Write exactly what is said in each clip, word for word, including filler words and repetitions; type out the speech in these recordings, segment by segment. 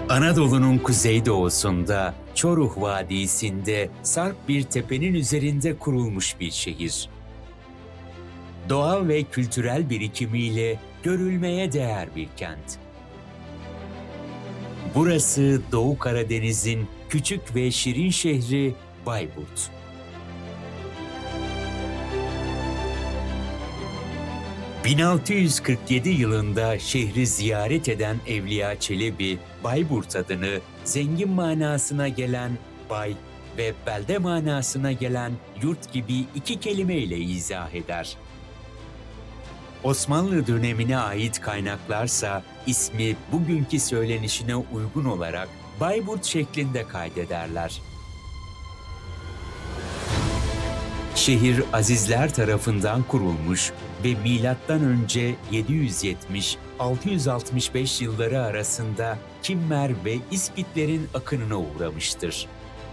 Anadolu'nun kuzeydoğusunda, Çoruh Vadisi'nde sarp bir tepenin üzerinde kurulmuş bir şehir. Doğal ve kültürel birikimiyle görülmeye değer bir kent. Burası Doğu Karadeniz'in küçük ve şirin şehri Bayburt. bin altı yüz kırk yedi yılında şehri ziyaret eden Evliya Çelebi, Bayburt adını zengin manasına gelen bay ve belde manasına gelen yurt gibi iki kelimeyle izah eder. Osmanlı dönemine ait kaynaklarsa ismi bugünkü söylenişine uygun olarak Bayburt şeklinde kaydederler. Şehir Azizler tarafından kurulmuş ve milattan önce yedi yüz yetmiş altı yüz altmış beş yılları arasında Kimmer ve İskitlerin akınına uğramıştır.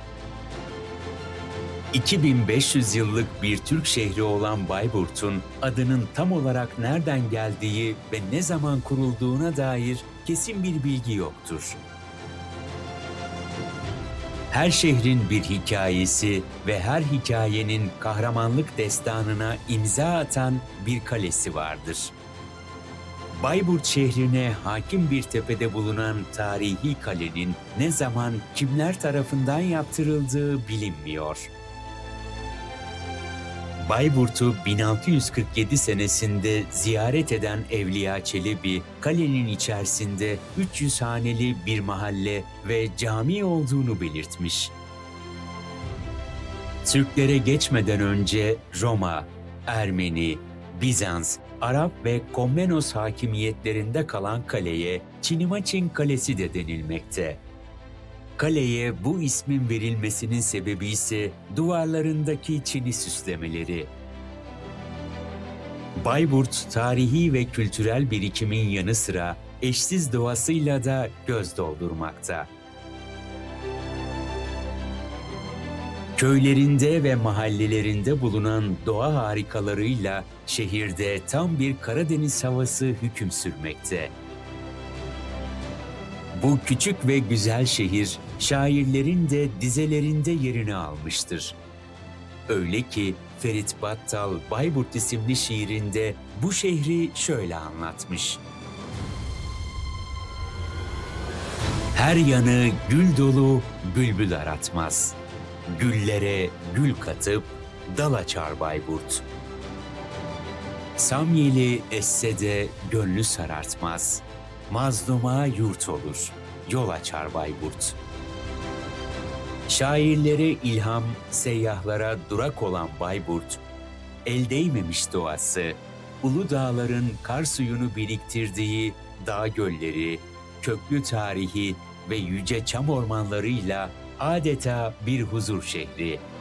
iki bin beş yüz yıllık bir Türk şehri olan Bayburt'un adının tam olarak nereden geldiği ve ne zaman kurulduğuna dair kesin bir bilgi yoktur. Her şehrin bir hikayesi ve her hikayenin kahramanlık destanına imza atan bir kalesi vardır. Bayburt şehrine hakim bir tepede bulunan tarihi kalenin ne zaman kimler tarafından yaptırıldığı bilinmiyor. Bayburt'u bin altı yüz kırk yedi senesinde ziyaret eden Evliya Çelebi, kalenin içerisinde üç yüz haneli bir mahalle ve cami olduğunu belirtmiş. Türklere geçmeden önce Roma, Ermeni, Bizans, Arap ve Komnenos hakimiyetlerinde kalan kaleye Çinimaçin Kalesi de denilmekte. Kaleye bu ismin verilmesinin sebebi ise duvarlarındaki çini süslemeleri. Bayburt, tarihi ve kültürel birikimin yanı sıra eşsiz doğasıyla da göz doldurmakta. Köylerinde ve mahallelerinde bulunan doğa harikalarıyla şehirde tam bir Karadeniz havası hüküm sürmekte. Bu küçük ve güzel şehir, şairlerin de dizelerinde yerini almıştır. Öyle ki Ferit Battal, Bayburt isimli şiirinde bu şehri şöyle anlatmış. Her yanı gül dolu, bülbül aratmaz. Güllere gül katıp dal açar Bayburt. Samyeli esse de gönlü sarartmaz. Mazluma yurt olur, yol açar Bayburt. Şairlere ilham, seyyahlara durak olan Bayburt, el değmemiş doğası, ulu dağların kar suyunu biriktirdiği dağ gölleri, köklü tarihi ve yüce çam ormanlarıyla adeta bir huzur şehri.